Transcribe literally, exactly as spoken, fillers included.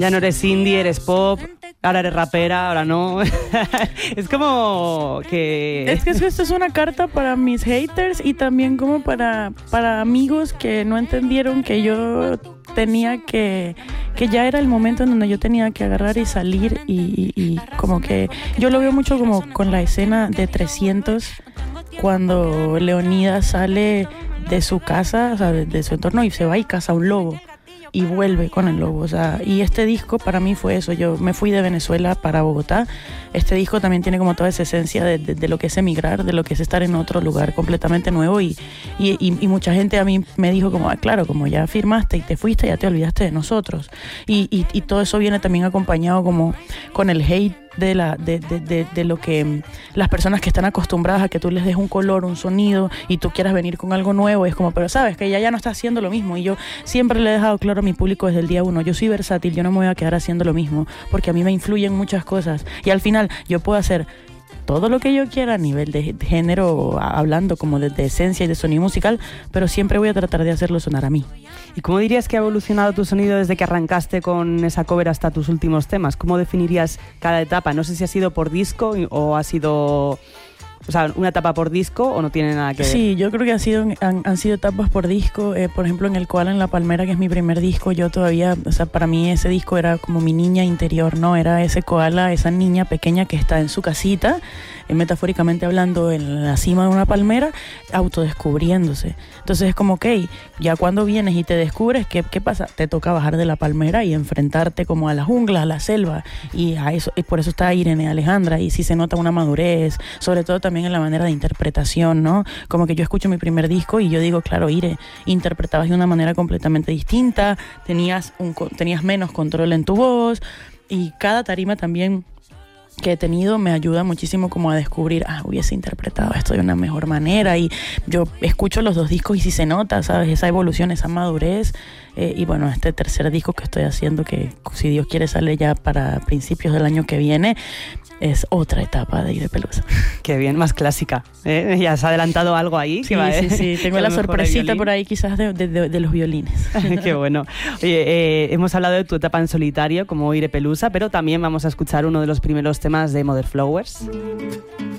Ya no eres indie, eres pop, ahora eres rapera, ahora no. Es como que... Es que esto es una carta para mis haters y también como para, para amigos que no entendieron que yo tenía que... que ya era el momento en donde yo tenía que agarrar y salir y, y, y como que... Yo lo veo mucho como con la escena de trescientos, cuando Leonidas sale de su casa, o sea, de, de su entorno, y se va y caza un lobo. Y vuelve con el lobo, o sea, y este disco para mí fue eso. Yo me fui de Venezuela para Bogotá. Este disco también tiene como toda esa esencia de, de, de lo que es emigrar, de lo que es estar en otro lugar completamente nuevo, y, y, y, y mucha gente a mí me dijo como, ah, claro, como ya firmaste y te fuiste, ya te olvidaste de nosotros, y, y, y todo eso viene también acompañado como con el hate de la de, de, de, de lo que las personas que están acostumbradas a que tú les des un color, un sonido, y tú quieras venir con algo nuevo, y es como, pero sabes que ella ya no está haciendo lo mismo. Y yo siempre le he dejado claro a mi público desde el día uno, yo soy versátil, yo no me voy a quedar haciendo lo mismo, porque a mí me influyen muchas cosas, y al final yo puedo hacer todo lo que yo quiera a nivel de género, hablando como de, de esencia y de sonido musical, pero siempre voy a tratar de hacerlo sonar a mí. ¿Y cómo dirías que ha evolucionado tu sonido desde que arrancaste con esa cover hasta tus últimos temas? ¿Cómo definirías cada etapa? No sé si ha sido por disco o ha sido... O sea, una etapa por disco, o no tiene nada que ver. Sí, yo creo que ha sido, han, han sido etapas por disco. Eh, por ejemplo, en El Koala en la Palmera, que es mi primer disco, yo todavía, o sea, para mí ese disco era como mi niña interior, ¿no? Era ese koala, esa niña pequeña que está en su casita, eh, metafóricamente hablando, en la cima de una palmera, autodescubriéndose. Entonces es como, ok, ya cuando vienes y te descubres, ¿qué, qué pasa? Te toca bajar de la palmera y enfrentarte como a la jungla, a la selva, y a eso, y por eso está Irene Alejandra, y sí se nota una madurez, sobre todo también en la manera de interpretación, ¿no? Como que yo escucho mi primer disco y yo digo, claro, Ire, interpretabas de una manera completamente distinta, tenías, un, tenías menos control en tu voz, y cada tarima también que he tenido me ayuda muchísimo como a descubrir, ah, hubiese interpretado esto de una mejor manera, y yo escucho los dos discos y sí se nota, ¿sabes? Esa evolución, esa madurez, eh, y bueno, este tercer disco que estoy haciendo, que si Dios quiere sale ya para principios del año que viene, es otra etapa de Ire Pelusa. Qué bien, más clásica, ¿eh? Ya has adelantado algo ahí. Sí, que va, sí, ¿eh? sí, tengo la sorpresita por ahí quizás de, de, de, de los violines. Qué bueno. Oye, eh, hemos hablado de tu etapa en solitario como Ire Pelusa, pero también vamos a escuchar uno de los primeros temas de Mother Flowers.